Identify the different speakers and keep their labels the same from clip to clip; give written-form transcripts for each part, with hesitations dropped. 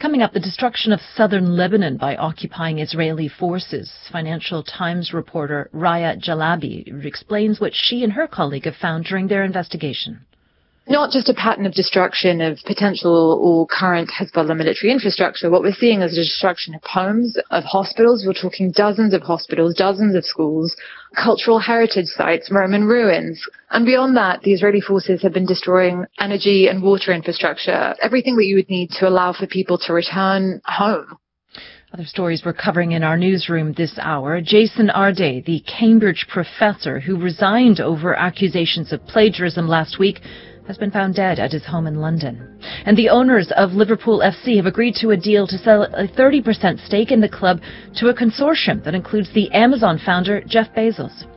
Speaker 1: Coming up, the destruction of southern Lebanon by occupying Israeli forces. Financial Times reporter Raya Jalabi explains what she and her colleague have found during their investigation.
Speaker 2: Not just a pattern of destruction of potential or current Hezbollah military infrastructure. What we're seeing is a destruction of homes, of hospitals. We're talking dozens of hospitals, dozens of schools, cultural heritage sites, Roman ruins. And beyond that, the Israeli forces have been destroying energy and water infrastructure, everything that you would need to allow for people to return home.
Speaker 1: Other stories we're covering in our newsroom this hour. Jason Arday, the Cambridge professor who resigned over accusations of plagiarism last week, has been found dead at his home in London. And the owners of Liverpool FC have agreed to a deal to sell a 30% stake in the club to a consortium that includes the Amazon founder Jeff Bezos.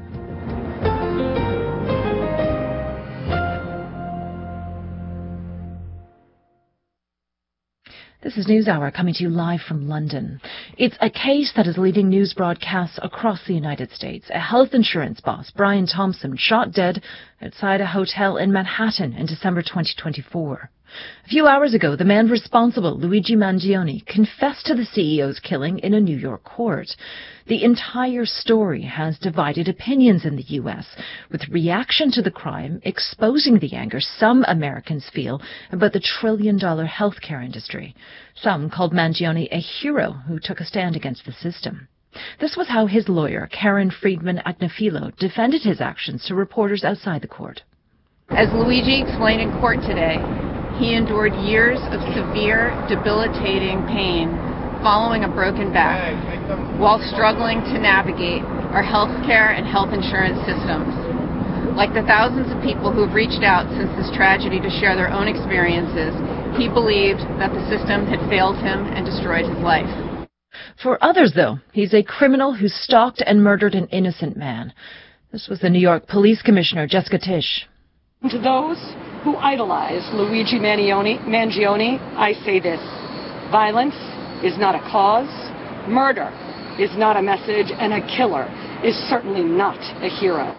Speaker 1: This is NewsHour coming to you live from London. It's a case that is leading news broadcasts across the United States. A health insurance boss, Brian Thompson, shot dead outside a hotel in Manhattan in December 2024. A few hours ago, the man responsible, Luigi Mangione, confessed to the CEO's killing in a New York court. The entire story has divided opinions in the U.S., with reaction to the crime exposing the anger some Americans feel about the trillion-dollar healthcare industry. Some called Mangione a hero who took a stand against the system. This was how his lawyer, Karen Friedman Agnifilo, defended his actions to reporters outside the court.
Speaker 3: As Luigi explained in court today, he endured years of severe, debilitating pain following a broken back while struggling to navigate our healthcare and health insurance systems. Like the thousands of people who have reached out since this tragedy to share their own experiences, he believed that the system had failed him and destroyed his life.
Speaker 1: For others, though, he's a criminal who stalked and murdered an innocent man. This was the New York Police Commissioner, Jessica Tisch.
Speaker 4: To those who idolize Luigi Mangione, I say this: violence is not a cause, murder is not a message, and a killer is certainly not a hero.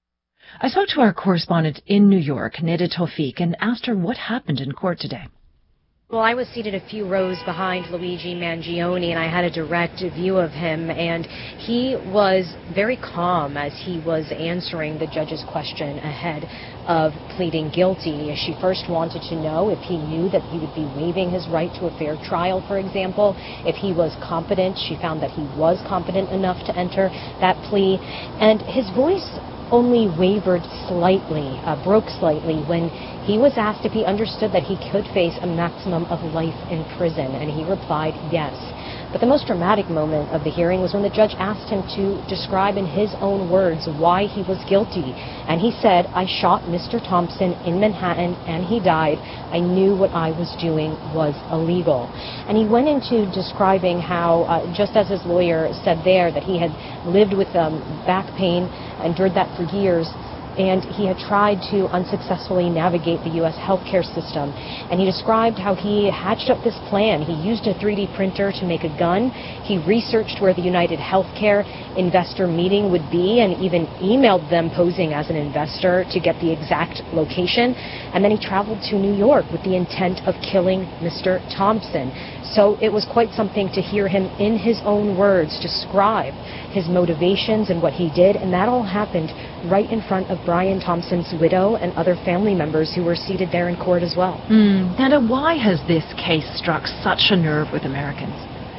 Speaker 1: I spoke to our correspondent in New York, Neda Tawfiq, and asked her what happened in court today.
Speaker 5: Well, I was seated a few rows behind Luigi Mangione, and I had a direct view of him, and he was very calm as he was answering the judge's question ahead of pleading guilty. She first wanted to know if he knew that he would be waiving his right to a fair trial, for example, if he was competent. She found that he was competent enough to enter that plea, and his voice only wavered slightly, broke slightly when he was asked if he understood that he could face a maximum of life in prison, and he replied yes. But the most dramatic moment of the hearing was when the judge asked him to describe in his own words why he was guilty. And he said, "I shot Mr. Thompson in Manhattan and he died. I knew what I was doing was illegal." And he went into describing how, just as his lawyer said there, that he had lived with back pain, endured that for years, and he had tried to unsuccessfully navigate the U.S. healthcare system. And he described how he hatched up this plan. He used a 3D printer to make a gun. He researched where the United Healthcare investor meeting would be and even emailed them posing as an investor to get the exact location. And then he traveled to New York with the intent of killing Mr. Thompson. So it was quite something to hear him, in his own words, describe his motivations and what he did, and that all happened right in front of Brian Thompson's widow and other family members who were seated there in court as well.
Speaker 1: Neda, why has this case struck such a nerve with Americans?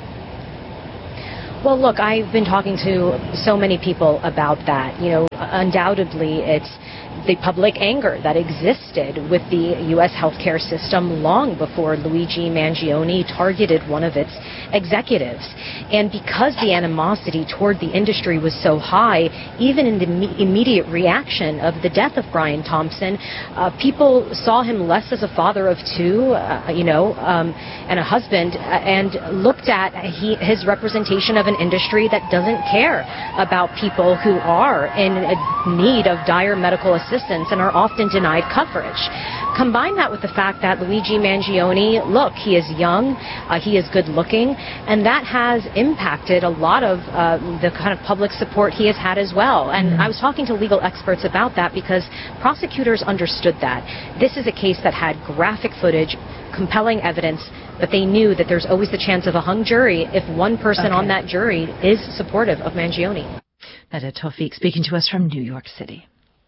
Speaker 5: Well, look, I've been talking to so many people about that. You know, undoubtedly it's the public anger that existed with the U.S. healthcare system long before Luigi Mangione targeted one of its executives. And because the animosity toward the industry was so high, even in the immediate reaction of the death of Brian Thompson, people saw him less as a father of two, and a husband, and looked at his representation of an industry that doesn't care about people who are in need of dire medical assistance existence and are often denied coverage. Combine that with the fact that Luigi Mangione, look, he is young, he is good looking, and that has impacted a lot of the kind of public support he has had as well. And I was talking to legal experts about that because prosecutors understood that. This is a case that had graphic footage, compelling evidence, but they knew that there's always the chance of a hung jury if one person on that jury is supportive of Mangione.
Speaker 1: Nada Tawfiq speaking to us from New York City.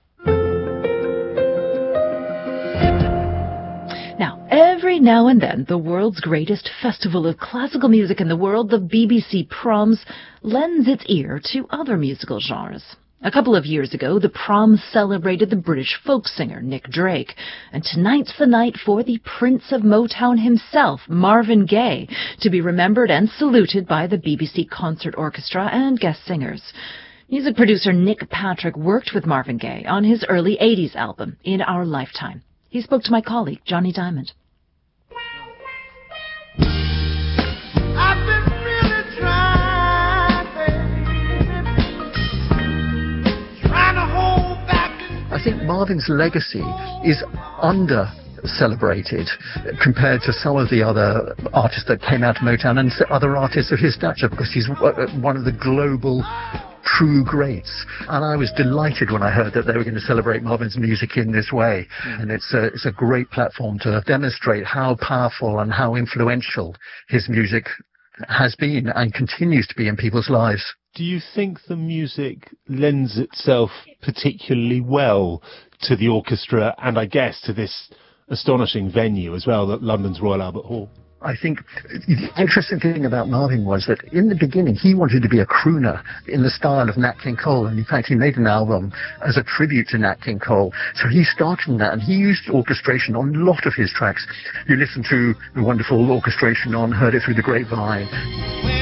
Speaker 1: Now, every now and then, the world's greatest festival of classical music in the world, the BBC Proms, lends its ear to other musical genres. A couple of years ago, the Proms celebrated the British folk singer Nick Drake, and tonight's the night for the Prince of Motown himself, Marvin Gaye, to be remembered and saluted by the BBC Concert Orchestra and guest singers. Music producer Nick Patrick worked with Marvin Gaye on his early 80s album, In Our Lifetime. He spoke to my colleague, Johnny Diamond.
Speaker 6: I've been really trying to hold back.
Speaker 7: I think Marvin's legacy is under-celebrated compared to some of the other artists that came out of Motown and other artists of his stature, because he's one of the global true greats. And I was delighted when I heard that they were going to celebrate Marvin's music in this way. And it's a great platform to demonstrate how powerful and how influential his music has been and continues to be in people's lives.
Speaker 8: Do you think the music lends itself particularly well to the orchestra and I guess to this astonishing venue as well, London's Royal Albert Hall?
Speaker 7: I think the interesting thing about Marvin was that in the beginning he wanted to be a crooner in the style of Nat King Cole, and in fact he made an album as a tribute to Nat King Cole. So he started in that, and he used orchestration on a lot of his tracks. You listen to the wonderful orchestration on Heard It Through the Grapevine.